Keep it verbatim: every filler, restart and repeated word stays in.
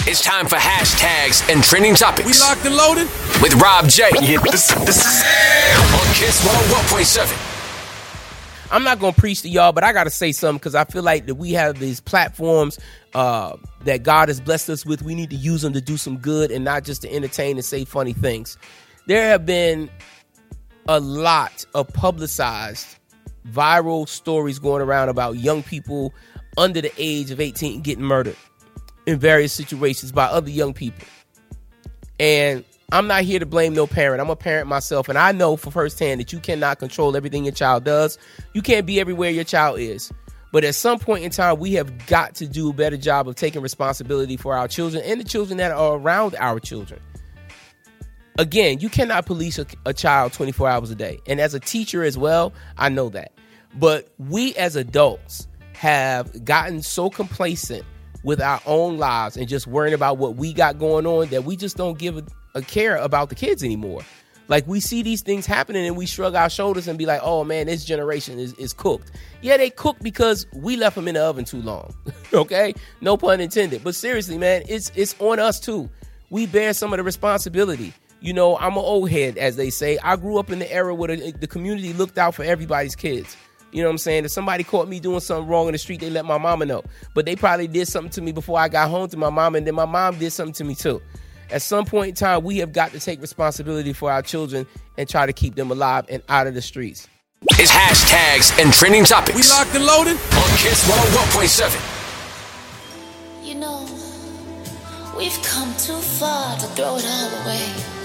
It's time for hashtags and trending topics. We locked and loaded with Rob J. Yeah, this, this is on Kiss one oh one point seven. I'm not going to preach to y'all, but I got to say something because I feel like that we have these platforms uh, that God has blessed us with. We need to use them to do some good and not just to entertain and say funny things. There have been a lot of publicized viral stories going around about young people under the age of eighteen getting murdered in various situations by other young people. And I'm not here to blame no parent. I'm a parent myself, and I know for firsthand that you cannot control everything your child does. You can't be everywhere your child is. But at some point in time, we have got to do a better job of taking responsibility for our children and the children that are around our children. Again, you cannot police a, a child twenty-four hours a day. And as a teacher as well, I know that. But we as adults have gotten so complacent with our own lives and just worrying about what we got going on that we just don't give a, a care about the kids anymore. Like, we see these things happening and we shrug our shoulders and be like, oh man, this generation is, is cooked. Yeah, they cooked because we left them in the oven too long. Okay? No pun intended. But seriously, man, it's it's on us too. We bear some of the responsibility. You know, I'm an old head, as they say. I grew up in the era where the, the community looked out for everybody's kids. You know what I'm saying? If somebody caught me doing something wrong in the street, they let my mama know. But they probably did something to me before I got home to my mom, and then my mom did something to me too. At some point in time, we have got to take responsibility for our children and try to keep them alive and out of the streets. It's hashtags and trending topics. We locked and loaded on Kiss one oh one point seven. You know, we've come too far to throw it all away.